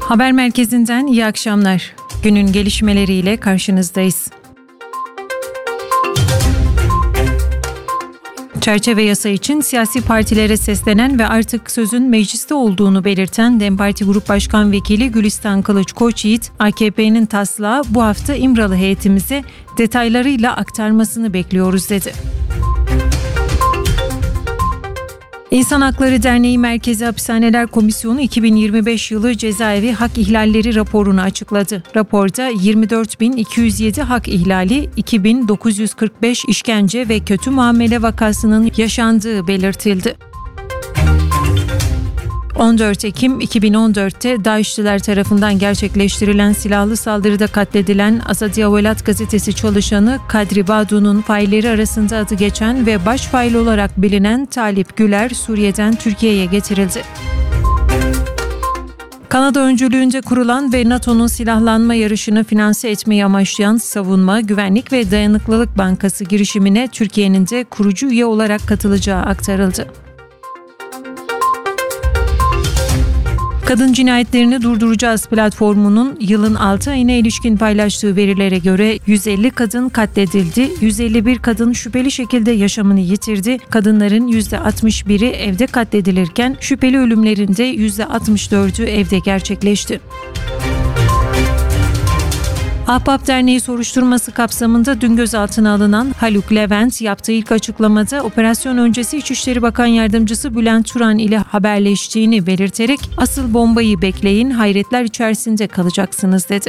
Haber merkezinden iyi akşamlar. Günün gelişmeleriyle karşınızdayız. Çerçeve yasa için siyasi partilere seslenen ve artık sözün mecliste olduğunu belirten DEM Parti Grup Başkan Vekili Gülistan Kılıç Koçyiğit, AKP'nin taslağı bu hafta İmralı heyetimize detaylarıyla aktarmasını bekliyoruz dedi. İnsan Hakları Derneği Merkezi Hapishaneler Komisyonu 2025 yılı cezaevi hak ihlalleri raporunu açıkladı. Raporda 24.207 hak ihlali, 2.945 işkence ve kötü muamele vakasının yaşandığı belirtildi. 14 Ekim 2014'te DAEŞ'liler tarafından gerçekleştirilen silahlı saldırıda katledilen Azadiya Velat gazetesi çalışanı Kadri Badu'nun failleri arasında adı geçen ve baş fail olarak bilinen Talip Güler Suriye'den Türkiye'ye getirildi. Kanada öncülüğünde kurulan ve NATO'nun silahlanma yarışını finanse etmeyi amaçlayan Savunma, Güvenlik ve Dayanıklılık Bankası girişimine Türkiye'nin de kurucu üye olarak katılacağı aktarıldı. Kadın Cinayetlerini Durduracağız platformunun yılın 6 ayına ilişkin paylaştığı verilere göre 150 kadın katledildi, 151 kadın şüpheli şekilde yaşamını yitirdi, kadınların %61'i evde katledilirken şüpheli ölümlerinde %64'ü evde gerçekleşti. Ahbap Derneği soruşturması kapsamında dün gözaltına alınan Haluk Levent yaptığı ilk açıklamada operasyon öncesi İçişleri Bakan Yardımcısı Bülent Turan ile haberleştiğini belirterek asıl bombayı bekleyin, hayretler içerisinde kalacaksınız dedi.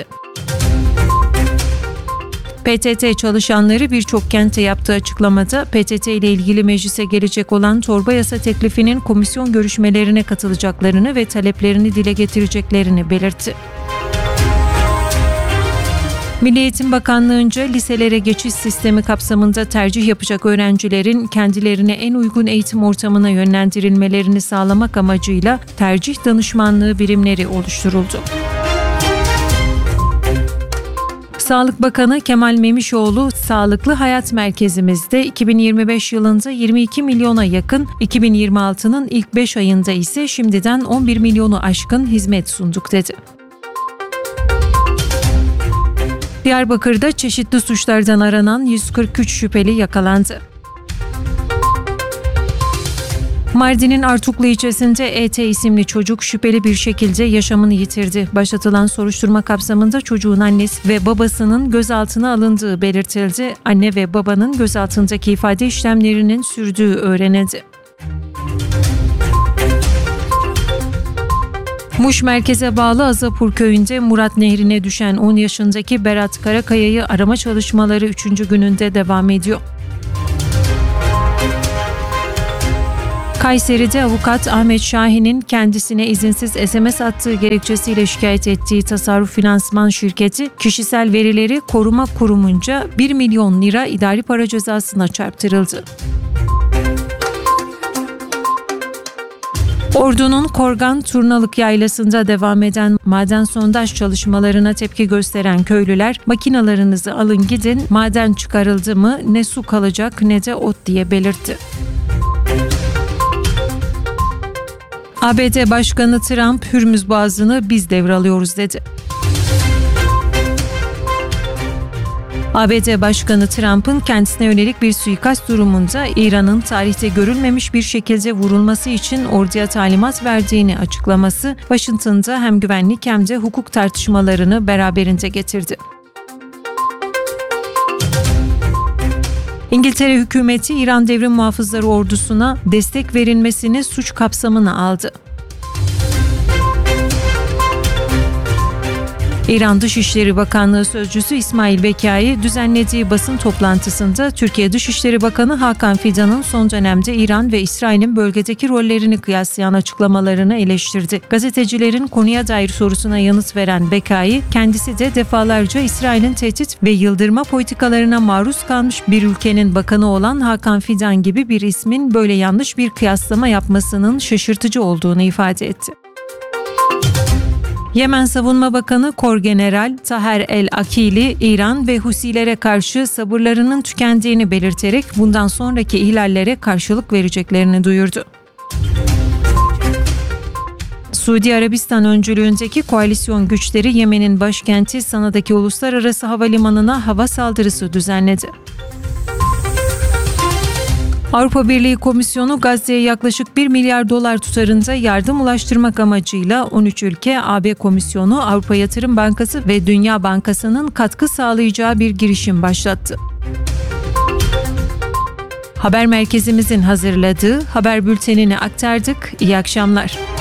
PTT çalışanları birçok kente yaptığı açıklamada PTT ile ilgili meclise gelecek olan torba yasa teklifinin komisyon görüşmelerine katılacaklarını ve taleplerini dile getireceklerini belirtti. Milli Eğitim Bakanlığı'nca liselere geçiş sistemi kapsamında tercih yapacak öğrencilerin kendilerine en uygun eğitim ortamına yönlendirilmelerini sağlamak amacıyla tercih danışmanlığı birimleri oluşturuldu. Sağlık Bakanı Kemal Memişoğlu, Sağlıklı Hayat Merkezimizde 2025 yılında 22 milyona yakın, 2026'nın ilk 5 ayında ise şimdiden 11 milyonu aşkın hizmet sunduk dedi. Diyarbakır'da çeşitli suçlardan aranan 143 şüpheli yakalandı. Mardin'in Artuklu ilçesinde ET isimli çocuk şüpheli bir şekilde yaşamını yitirdi. Başlatılan soruşturma kapsamında çocuğun annesi ve babasının gözaltına alındığı belirtildi. Anne ve babanın gözaltındaki ifade işlemlerinin sürdüğü öğrenildi. Muş merkeze bağlı Azapur köyünde Murat Nehri'ne düşen 10 yaşındaki Berat Karakaya'yı arama çalışmaları 3. gününde devam ediyor. Kayseri'de avukat Ahmet Şahin'in kendisine izinsiz SMS attığı gerekçesiyle şikayet ettiği tasarruf finansman şirketi kişisel verileri koruma kurumunca 1 milyon lira idari para cezasına çarptırıldı. Ordu'nun Korgan Turnalık Yaylası'nda devam eden maden sondaj çalışmalarına tepki gösteren köylüler makinalarınızı alın gidin, maden çıkarıldı mı ne su kalacak ne de ot diye belirtti. ABD Başkanı Trump, Hürmüz Boğazı'nı biz devralıyoruz dedi. ABD Başkanı Trump'ın kendisine yönelik bir suikast durumunda İran'ın tarihte görülmemiş bir şekilde vurulması için orduya talimat verdiğini açıklaması, Washington'da hem güvenlik hem de hukuk tartışmalarını beraberinde getirdi. İngiltere hükümeti İran Devrim Muhafızları Ordusu'na destek verilmesini suç kapsamına aldı. İran Dışişleri Bakanlığı Sözcüsü İsmail Bekai düzenlediği basın toplantısında Türkiye Dışişleri Bakanı Hakan Fidan'ın son dönemde İran ve İsrail'in bölgedeki rollerini kıyaslayan açıklamalarını eleştirdi. Gazetecilerin konuya dair sorusuna yanıt veren Bekai, kendisi de defalarca İsrail'in tehdit ve yıldırma politikalarına maruz kalmış bir ülkenin bakanı olan Hakan Fidan gibi bir ismin böyle yanlış bir kıyaslama yapmasının şaşırtıcı olduğunu ifade etti. Yemen Savunma Bakanı Korgeneral Taher el-Akili, İran ve Husilere karşı sabırlarının tükendiğini belirterek bundan sonraki ihlallere karşılık vereceklerini duyurdu. Suudi Arabistan öncülüğündeki koalisyon güçleri Yemen'in başkenti Sana'daki uluslararası havalimanına hava saldırısı düzenledi. Avrupa Birliği Komisyonu Gazze'ye yaklaşık 1 milyar dolar tutarında yardım ulaştırmak amacıyla 13 ülke, AB Komisyonu, Avrupa Yatırım Bankası ve Dünya Bankası'nın katkı sağlayacağı bir girişim başlattı. Haber merkezimizin hazırladığı haber bültenini aktardık. İyi akşamlar.